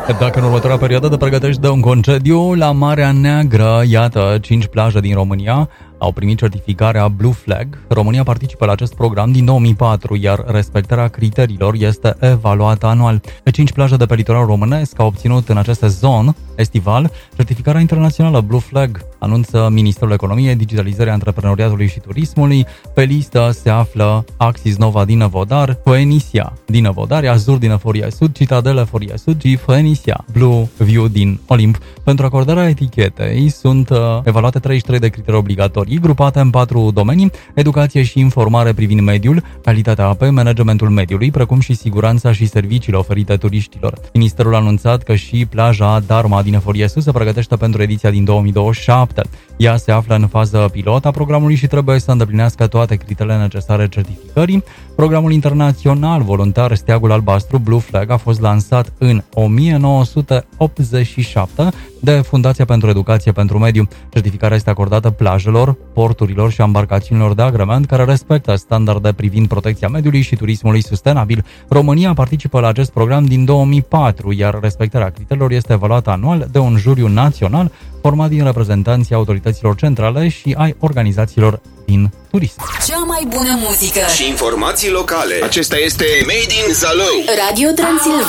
Dacă în următoarea perioadă te pregătești de un concediu la Marea Neagră, iată, 5 plaje din România au primit certificarea Blue Flag. România participă la acest program din 2004, iar respectarea criteriilor este evaluată anual. 5 plaje de pe litoralul românesc au obținut în aceste zone estival certificarea internațională Blue Flag, anunță Ministerul Economiei, Digitalizării, Antreprenoriatului și Turismului. Pe listă se află Axis Nova din Năvodar, Phoenicia din Năvodar, Azur din Eforia Sud, Citadel Eforia Sud și Phoenicia Blue View din Olimp. Pentru acordarea etichetei sunt evaluate 33 de criterii obligatorii, grupate în 4 domenii: educație și informare privind mediul, calitatea apei, managementul mediului, precum și siguranța și serviciile oferite turiștilor. Ministerul a anunțat că și plaja Dharma din Eforia Sud se pregătește pentru ediția din 2027. Ea se află în fază pilot a programului și trebuie să îndeplinească toate criteriile necesare certificării. Programul internațional voluntar Steagul Albastru Blue Flag a fost lansat în 1987 de Fundația pentru Educație pentru Mediu. Certificarea este acordată plajelor, porturilor și embarcațiunilor de agrement care respectă standarde privind protecția mediului și turismului sustenabil. România participă la acest program din 2004, iar respectarea criteriilor este evaluată anual de un juriu național format din reprezentanții autorităților centrale și ai organizațiilor din turism. Cea mai bună muzică și informații locale. Acesta este Made in Zalău. Radio Transilvania.